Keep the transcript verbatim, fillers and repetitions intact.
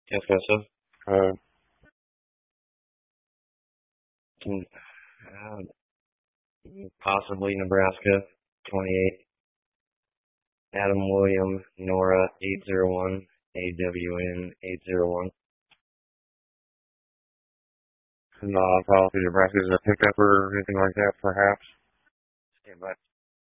Yes, Joseph. Uh, Can, uh, possibly Nebraska, twenty-eight. Adam William, Nora, eight zero one. A W N, eight zero one. no, policy Nebraska is a pickup or anything like that, perhaps. Stand by.